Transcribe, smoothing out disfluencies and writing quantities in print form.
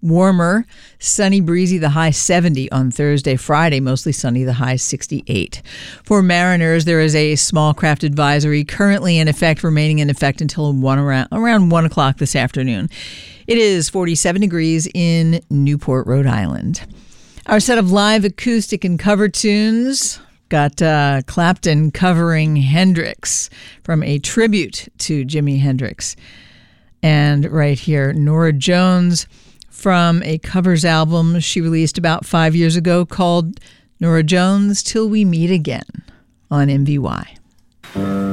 Warmer, sunny, breezy, the high 70 on Thursday. Friday, mostly sunny, the high 68. For mariners, there is a small craft advisory currently in effect, remaining in effect until around 1 o'clock this afternoon. It is 47 degrees in Newport, Rhode Island. Our set of live acoustic and cover tunes got Clapton covering Hendrix from a tribute to Jimi Hendrix. And right here, Norah Jones from a covers album she released about 5 years ago called Norah Jones, Till We Meet Again on MVY.